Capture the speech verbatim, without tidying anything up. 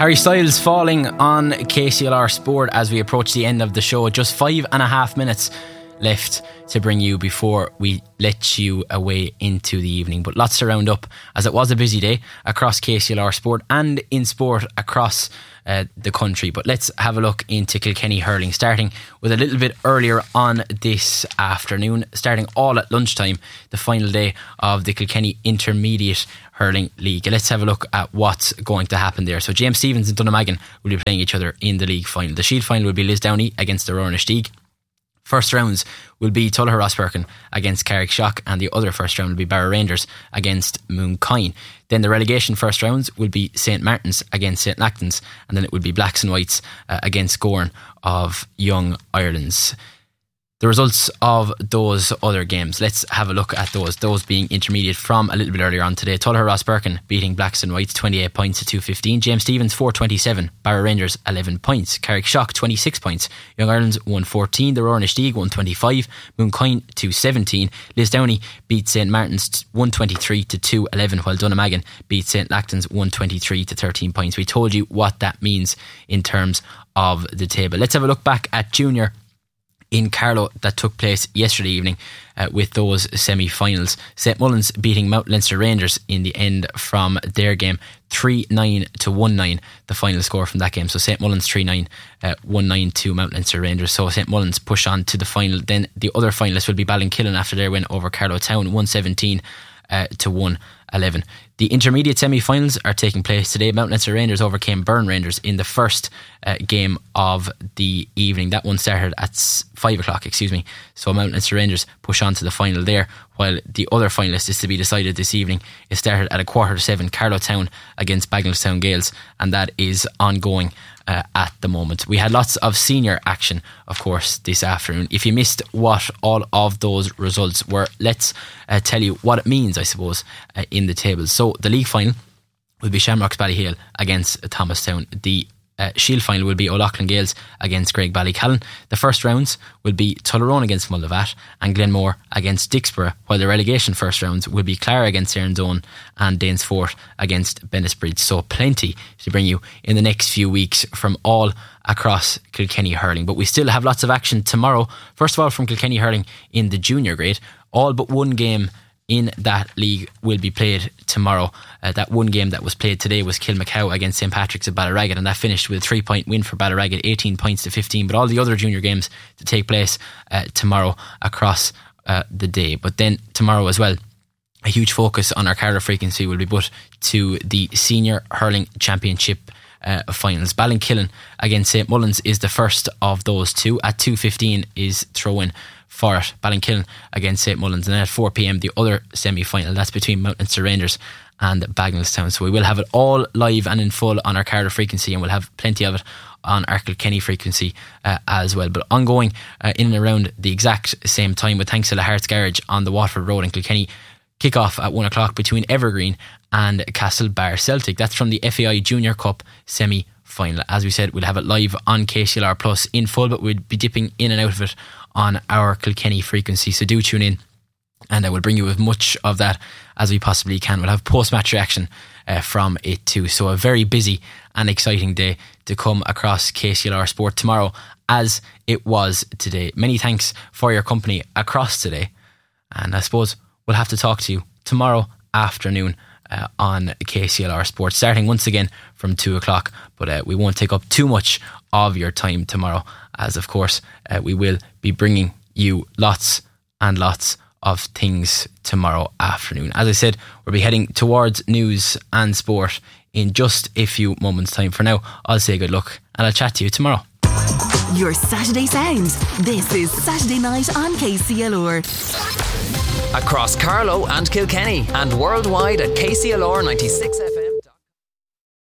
Harry Styles falling on K C L R Sport as we approach the end of the show. Just five and a half minutes left to bring you before we let you away into the evening. But lots to round up, as it was a busy day across K C L R Sport and in sport across uh, the country. But let's have a look into Kilkenny hurling, starting with a little bit earlier on this afternoon, starting all at lunchtime, the final day of the Kilkenny Intermediate Hurling League. Let's have a look at what's going to happen there. So James Stephens and Dunnamaggin will be playing each other in the league final. The Shield final will be Lisdowney against Aurora Stig. First rounds will be Tullogher Rosperkin against Carrickshock, and the other first round will be Barra Rangers against Mooncoin. Then the relegation first rounds will be Saint Martin's against Saint Lactans, and then it will be Blacks and Whites uh, against Gorn of Young Ireland's. The results of those other games, let's have a look at those. Those being intermediate from a little bit earlier on today. Tullogher Rosperkin beating Blacks and Whites twenty-eight points to two fifteen. James Stephens four twenty-seven. Barra Rangers eleven points. Carrickshock twenty-six points. Young Ireland's one fourteen. The Aurora Stig one twenty-five. Mooncoin two seventeen. Lisdowney beat Saint Martin's one twenty-three to two eleven, while Dunnamaggin beat Saint Lactans one twenty-three to thirteen points. We told you what that means in terms of the table. Let's have a look back at junior in Carlow that took place yesterday evening uh, with those semi-finals. Saint Mullins beating Mount Leinster Rangers in the end from their game three nine to one nine, the final score from that game. So Saint Mullins three nine, uh, one nine to Mount Leinster Rangers. So Saint Mullins push on to the final. Then the other finalists will be Ballinkillen after their win over Carlow Town one seventeen uh, to one eleven. The intermediate semi-finals are taking place today. Mount Leinster Rangers overcame Burn Rangers in the first uh, game of the evening. That one started at five o'clock, excuse me. So Mount Leinster Rangers push on to the final there, while the other finalist is to be decided this evening. It started at a quarter to seven, Carlow Town against Bagenalstown Gales, and that is ongoing Uh, at the moment. We had lots of senior action, of course, this afternoon. If you missed what all of those results were, let's uh, tell you what it means, I suppose, uh, in the table. So the league final will be Shamrocks Ballyhale against Thomastown. The Uh, Shield final will be O'Loughlin Gales against Greg Ballycallan. The first rounds will be Tullaroan against Mullavat and Glenmore against Dixborough, while the relegation first rounds will be Clara against Erindone and Danesfort against Bennisbridge. So plenty to bring you in the next few weeks from all across Kilkenny hurling. But we still have lots of action tomorrow. First of all, from Kilkenny hurling in the junior grade, all but one game in that league will be played tomorrow. Uh, that one game that was played today was Kilmacow against Saint Patrick's of Ballyragget, and that finished with a three point win for Ballyragget, eighteen points to fifteen. But all the other junior games to take place uh, tomorrow across uh, the day. But then tomorrow as well, a huge focus on our Carlow frequency will be put to the Senior Hurling Championship Uh, finals. Ballinkillen against Saint Mullins is the first of those two. At two fifteen is throw-in for it. Ballinkillen against Saint Mullins, and then at four p.m. the other semi-final. That's between Mount Leinster Rangers and Bagenalstown. So we will have it all live and in full on our Carlow frequency, and we'll have plenty of it on our Kilkenny frequency uh, as well. But ongoing uh, in and around the exact same time, with thanks to the Hearts Garage on the Waterford Road in Kilkenny. Kick-off at one o'clock between Evergreen and Castlebar Celtic. That's from the F A I Junior Cup semi-final. As we said, we'll have it live on K C L R Plus in full, but we'll be dipping in and out of it on our Kilkenny frequency. So do tune in, and I will bring you as much of that as we possibly can. We'll have post-match reaction uh, from it too. So a very busy and exciting day to come across K C L R Sport tomorrow, as it was today. Many thanks for your company across today, and I suppose we'll have to talk to you tomorrow afternoon uh, on K C L R Sport, starting once again from two o'clock. But uh, we won't take up too much of your time tomorrow, as of course uh, we will be bringing you lots and lots of things tomorrow afternoon. As I said, we'll be heading towards news and sport in just a few moments' time. For now, I'll say good luck, and I'll chat to you tomorrow. Your Saturday sound. This is Saturday Night on K C L R. Across Carlow and Kilkenny and worldwide at K C L R ninety-six F M.